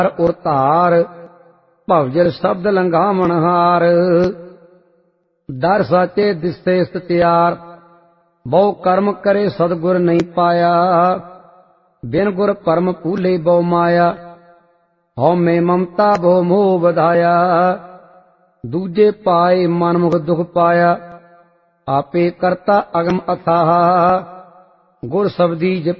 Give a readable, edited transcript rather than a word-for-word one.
ਉਰ ਧਾਰ ਭਵਜਲ ਸ਼ਬਦ ਲੰਘਾਵਣ ਹਾਰ। ਦਰ ਸਾਚੇ ਦਿਸਤੇ ਸਤਿਆਰ ਬਹੁ ਕਰਮ ਕਰੇ ਸਤਿਗੁਰ ਨਹੀਂ ਪਾਇਆ। ਬਿਨ ਗੁਰ ਪਰਮ ਭੂਲੇ ਬਹੁ ਮਾਇਆ ਹਉ ਮੈਂ ਮਮਤਾ ਬਹੁ ਮੋਹ ਵਧਾਇਆ। ਦੂਜੇ ਪਾਏ ਮਨ ਮੁਖ ਦੁਖ ਪਾਇਆ ਆਪੇ ਕਰਤਾ ਅਗਮ ਅਥਾਹ। ਗੁਰ ਸਬਦੀ